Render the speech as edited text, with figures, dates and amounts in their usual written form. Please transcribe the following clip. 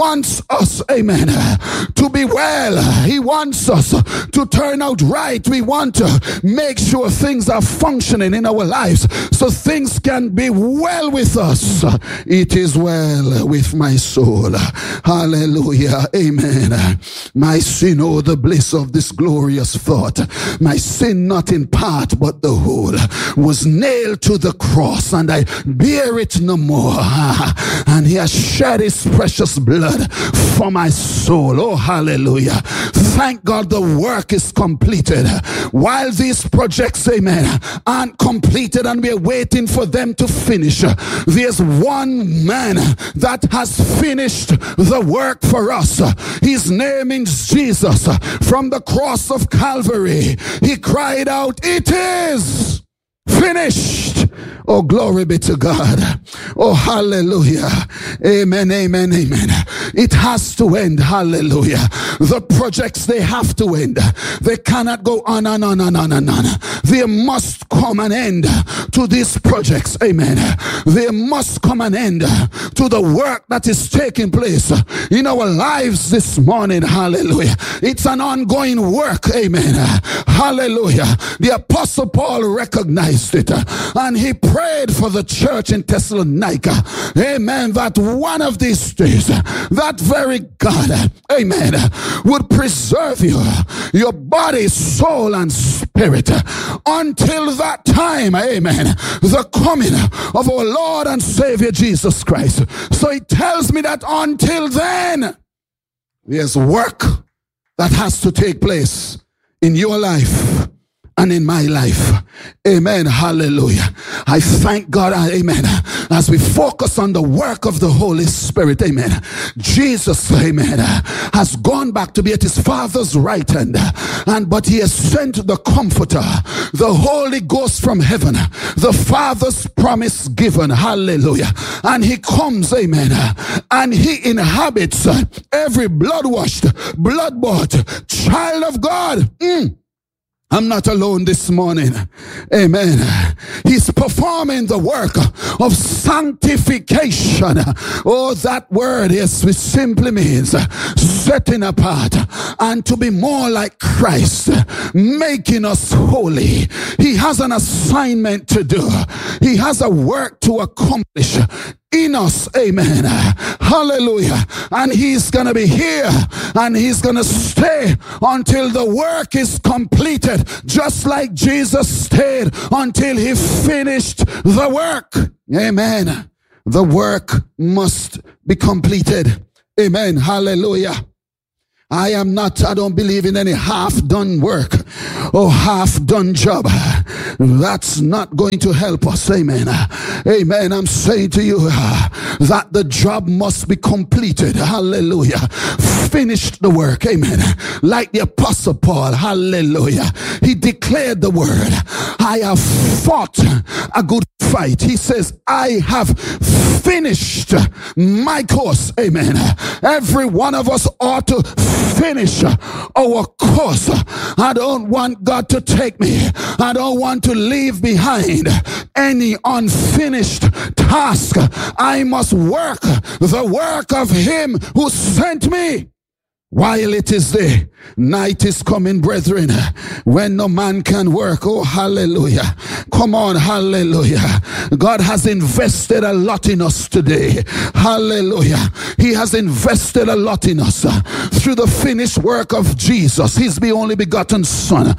wants us, amen, to be well. He wants us to turn out right. We want to make sure things are functioning in our lives so things can be well with us. It is well with my soul. Hallelujah. Amen. My sin, oh, the bliss of this glorious thought. My sin, not in part, but the whole, was nailed to the cross, and I bear it no more. And he has shed his precious blood for my soul. Oh, hallelujah. Thank God the work is completed. While these projects, amen, aren't completed and we're waiting for them to finish, there's one man that has finished the work for us. His name is Jesus. From the cross of Calvary, he cried out, "It is finished." Oh, glory be to God. Oh, hallelujah. Amen, amen, amen. It has to end. Hallelujah. The projects, they have to end. They cannot go on and on and on and on. There must come an end to these projects. Amen. There must come an end to the work that is taking place in our lives this morning. Hallelujah. It's an ongoing work. Amen. Hallelujah. The Apostle Paul recognized it, and he prayed for the church in Thessalonica, amen, that one of these days, that very God, amen, would preserve you, your body, soul, and spirit until that time, amen, the coming of our Lord and Savior Jesus Christ. So it tells me that until then, there's work that has to take place in your life and in my life. Amen. Hallelujah. I thank God. Amen. As we focus on the work of the Holy Spirit. Amen. Jesus, amen, has gone back to be at his Father's right hand. But he has sent the Comforter, the Holy Ghost from heaven, the Father's promise given. Hallelujah. And he comes, amen, and he inhabits every blood-washed, blood-bought child of God. I'm not alone this morning. Amen. He's performing the work of sanctification. Oh, that word is, which simply means setting apart and to be more like Christ, making us holy. He has an assignment to do. He has a work to accomplish in us. Amen. Hallelujah. And he's going to be here and he's going to stay until the work is completed, just like Jesus stayed until he finished the work. Amen. The work must be completed. Amen. Hallelujah. I don't believe in any half-done work or half-done job. That's not going to help us. Amen. Amen. I'm saying to you that the job must be completed. Hallelujah. Finish the work. Amen. Like the Apostle Paul. Hallelujah. He declared the word. I have fought a good fight. He says, I have finished my course. Amen. Every one of us ought to finish our course. I don't want God to take me. I don't want to leave behind any unfinished task. I must work the work of him who sent me. While it is day, night is coming, brethren, when no man can work. Oh, hallelujah. Come on, hallelujah. God has invested a lot in us today. Hallelujah. He has invested a lot in us through the finished work of Jesus. He's the only begotten Son.